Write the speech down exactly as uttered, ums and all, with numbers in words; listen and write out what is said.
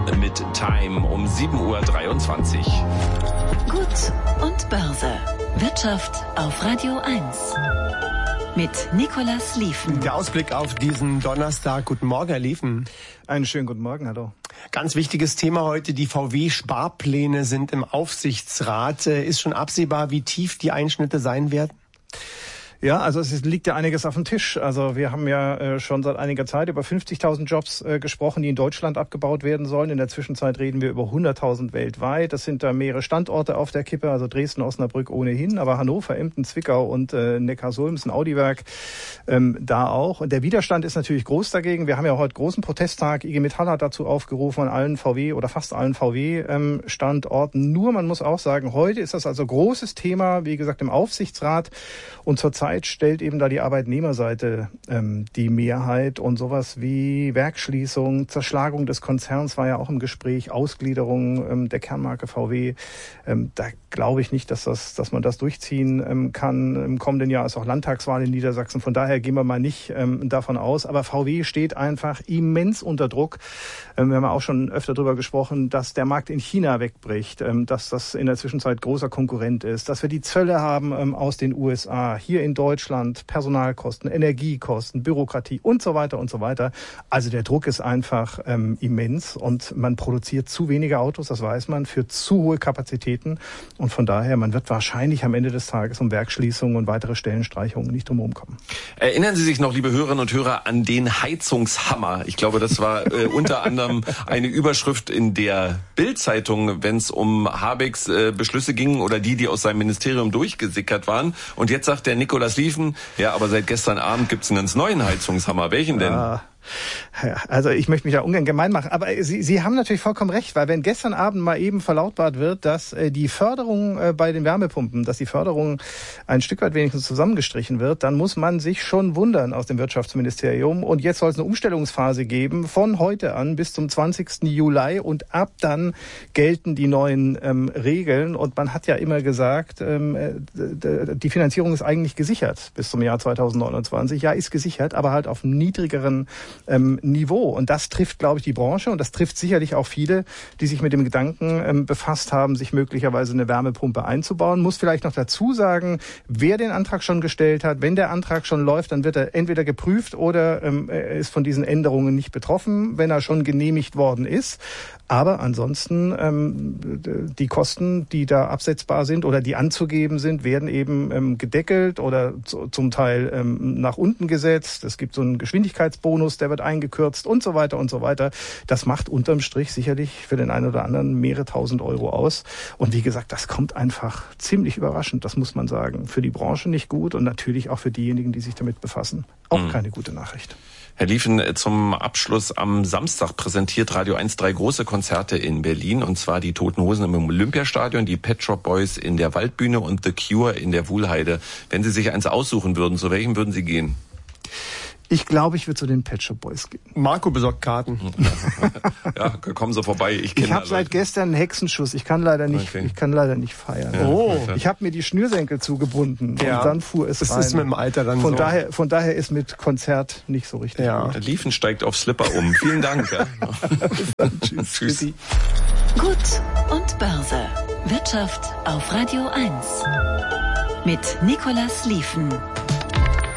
mit Time um sieben Uhr dreiundzwanzig. Gut und Börse. Wirtschaft auf Radio eins. Mit Nicolas Lieven. Der Ausblick auf diesen Donnerstag. Guten Morgen, Herr Lieven. Einen schönen guten Morgen, hallo. Ganz wichtiges Thema heute. Die V W-Sparpläne sind im Aufsichtsrat. Ist schon absehbar, wie tief die Einschnitte sein werden? Ja, also es liegt ja einiges auf dem Tisch. Also wir haben ja äh, schon seit einiger Zeit über fünfzigtausend Jobs äh, gesprochen, die in Deutschland abgebaut werden sollen. In der Zwischenzeit reden wir über hunderttausend weltweit. Das sind da mehrere Standorte auf der Kippe, also Dresden, Osnabrück ohnehin, aber Hannover, Emden, Zwickau und äh, Neckarsulm ist ein Audiwerk, ähm, da auch. Und der Widerstand ist natürlich groß dagegen. Wir haben ja heute großen Protesttag. I G Metall hat dazu aufgerufen an allen V W oder fast allen V W-Standorten. Ähm, Nur, man muss auch sagen, heute ist das also großes Thema, wie gesagt, im Aufsichtsrat. Und zurzeit stellt eben da die Arbeitnehmerseite ähm, die Mehrheit, und sowas wie Werksschließung, Zerschlagung des Konzerns war ja auch im Gespräch, Ausgliederung ähm, der Kernmarke V W. Ähm, da glaube ich nicht, dass das, dass man das durchziehen ähm, kann. Im kommenden Jahr ist auch Landtagswahl in Niedersachsen. Von daher gehen wir mal nicht ähm, davon aus. Aber V W steht einfach immens unter Druck. Ähm, wir haben ja auch schon öfter darüber gesprochen, dass der Markt in China wegbricht, ähm, dass das in der Zwischenzeit großer Konkurrent ist, dass wir die Zölle haben ähm, aus den U S A, hier in Deutschland, Personalkosten, Energiekosten, Bürokratie und so weiter und so weiter. Also der Druck ist einfach ähm, immens und man produziert zu wenige Autos, das weiß man, für zu hohe Kapazitäten. Und von daher, man wird wahrscheinlich am Ende des Tages um Werksschließungen und weitere Stellenstreichungen nicht drum herum kommen. Erinnern Sie sich noch, liebe Hörerinnen und Hörer, an den Heizungshammer? Ich glaube, das war äh, unter anderem eine Überschrift in der Bild-Zeitung, wenn es um Habecks äh, Beschlüsse ging oder die, die aus seinem Ministerium durchgesickert waren. Und jetzt sagt der Nicolas Lieven, ja, aber seit gestern Abend gibt's einen ganz neuen Heizungshammer. Welchen denn? Ja. Ja, also ich möchte mich da ungern gemein machen, aber Sie, Sie haben natürlich vollkommen recht, weil wenn gestern Abend mal eben verlautbart wird, dass äh, die Förderung äh, bei den Wärmepumpen, dass die Förderung ein Stück weit wenigstens zusammengestrichen wird, dann muss man sich schon wundern aus dem Wirtschaftsministerium. Und jetzt soll es eine Umstellungsphase geben von heute an bis zum zwanzigsten Juli und ab dann gelten die neuen ähm, Regeln. Und man hat ja immer gesagt, ähm, die Finanzierung ist eigentlich gesichert bis zum Jahr zweitausendneunundzwanzig. Ja, ist gesichert, aber halt auf einem niedrigeren Ähm, Niveau. Und das trifft, glaube ich, die Branche und das trifft sicherlich auch viele, die sich mit dem Gedanken ähm, befasst haben, sich möglicherweise eine Wärmepumpe einzubauen. Muss vielleicht noch dazu sagen, wer den Antrag schon gestellt hat, wenn der Antrag schon läuft, dann wird er entweder geprüft oder ähm, er ist von diesen Änderungen nicht betroffen, wenn er schon genehmigt worden ist. Aber ansonsten ähm, die Kosten, die da absetzbar sind oder die anzugeben sind, werden eben ähm, gedeckelt oder zu, zum Teil ähm, nach unten gesetzt. Es gibt so einen Geschwindigkeitsbonus, der wird eingekürzt und so weiter und so weiter. Das macht unterm Strich sicherlich für den einen oder anderen mehrere tausend Euro aus. Und wie gesagt, das kommt einfach ziemlich überraschend, das muss man sagen. Für die Branche nicht gut und natürlich auch für diejenigen, die sich damit befassen. Auch mhm. keine gute Nachricht. Herr Lieven, zum Abschluss am Samstag präsentiert Radio eins drei große Konzerte in Berlin, und zwar die Toten Hosen im Olympiastadion, die Pet Shop Boys in der Waldbühne und The Cure in der Wuhlheide. Wenn Sie sich eins aussuchen würden, zu welchem würden Sie gehen? Ich glaube, ich würde zu den Pet Shop Boys gehen. Marco besorgt Karten. Ja, kommen Sie vorbei. Ich, ich habe seit gestern einen Hexenschuss. Ich kann leider nicht, okay. ich kann leider nicht feiern. Ja, oh. Ich habe mir die Schnürsenkel zugebunden ja. und dann fuhr es das rein. Das ist mit dem Alter dann von so. Daher, von daher ist mit Konzert nicht so richtig. Ja. Der Lieven steigt auf Slipper um. Vielen Dank. Ja. Tschüss. Tschüss. Gut und Börse. Wirtschaft auf Radio eins. Mit Nicolas Lieven.